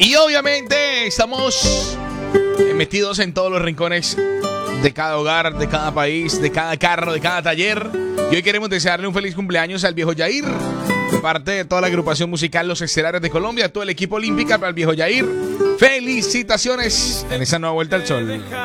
Y obviamente estamos metidos en todos los rincones de cada hogar, de cada país, de cada carro, de cada taller. Y hoy queremos desearle un feliz cumpleaños al viejo Yair, de parte de toda la agrupación musical Los Estelares de Colombia, todo el equipo olímpico para el viejo Yair. Felicitaciones en esa nueva vuelta al sol.